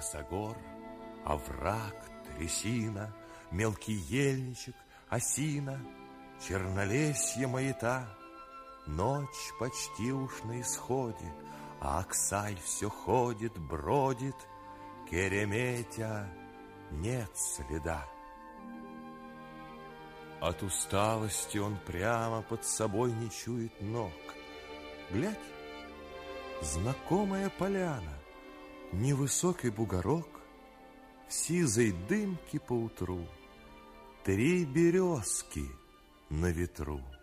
косогор, овраг, трясина, мелкий ельничек, осина, чернолесье маята. Ночь почти уж на исходе, а Аксай все ходит, бродит, Кереметя нет следа. От усталости он прямо под собой не чует ног. Глядь, знакомая поляна, невысокий бугорок, в сизой дымке поутру 3 березки на ветру.